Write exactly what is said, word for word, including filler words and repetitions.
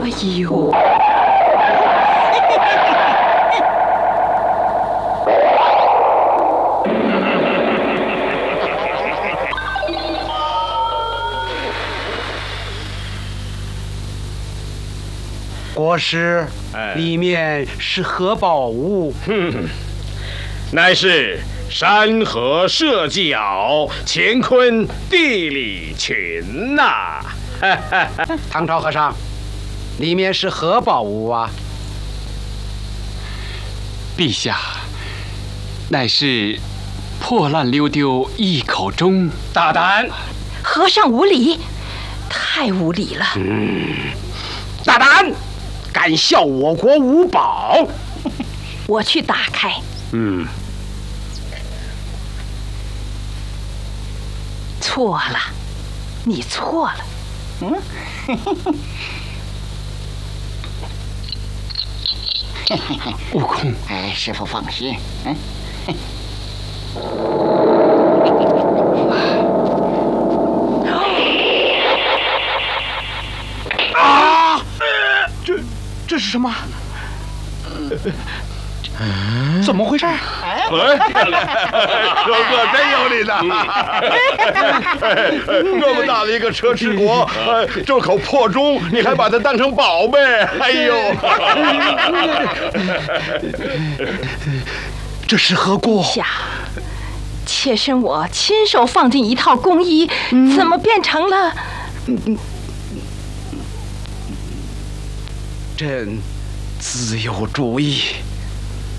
哎呦！ 国师，里面是何宝物？ 哼，乃是山河社稷，乾坤地理群呐、啊！ 唐朝和尚，里面是何宝物啊？ 陛下，乃是破烂溜丢一口钟。 大胆！ 和尚无礼，太无礼了！ 嗯，大胆！敢笑我国无宝！ 我去打开。 嗯， 错了，你错了。嗯， 悟空， 哎，师父放心，嗯。 啊！这这是什么？怎么回事？ 哎，漂亮！哥哥真有理呢！这么大的一个车迟国，这口破钟，你还把它当成宝贝？哎呦！ 这是何故？ 下，妾身我亲手放进一套工衣，嗯、怎么变成了？嗯朕自有主意。